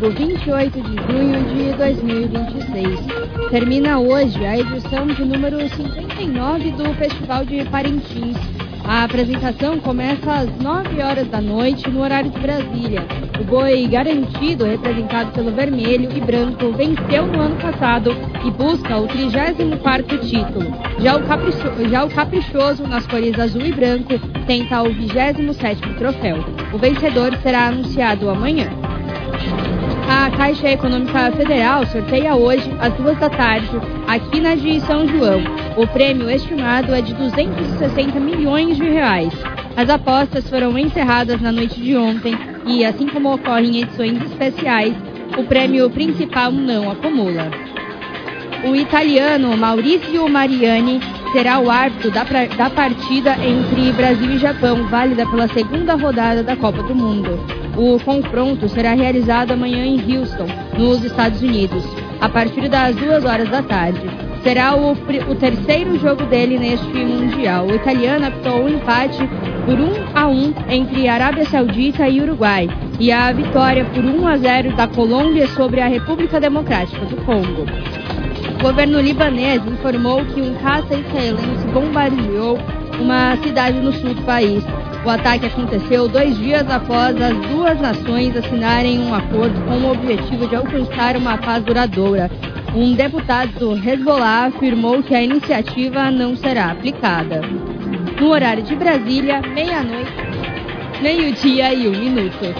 domingo, 28 de junho de 2026. Termina hoje a edição de número 59 do Festival de Parintins. A apresentação começa às 9 horas da noite, no horário de Brasília. O boi garantido, representado pelo vermelho e branco, venceu no ano passado e busca o 34º título. Já o caprichoso, nas cores azul e branco, tenta o 27º troféu. O vencedor será anunciado amanhã. A Caixa Econômica Federal sorteia hoje, às 2 da tarde, aqui na de São João. O prêmio estimado é de 260 milhões de reais. As apostas foram encerradas na noite de ontem e, assim como ocorre em edições especiais, o prêmio principal não acumula. O italiano Maurizio Mariani será o árbitro da partida entre Brasil e Japão, válida pela segunda rodada da Copa do Mundo. O confronto será realizado amanhã em Houston, nos Estados Unidos, a partir das 2 horas da tarde. Será o terceiro jogo dele neste Mundial. O italiano apitou um empate por 1-1 entre Arábia Saudita e Uruguai e a vitória por 1-0 da Colômbia sobre a República Democrática do Congo. O governo libanês informou que um caça israelense bombardeou uma cidade no sul do país. O ataque aconteceu 2 dias após as duas nações assinarem um acordo com o objetivo de alcançar uma paz duradoura. Um deputado do Hezbollah afirmou que a iniciativa não será aplicada. No horário de Brasília, meia-noite, meio-dia e 1 minuto.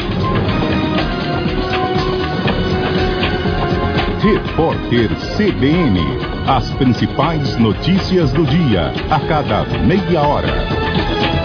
Repórter CBN. As principais notícias do dia, a cada meia hora.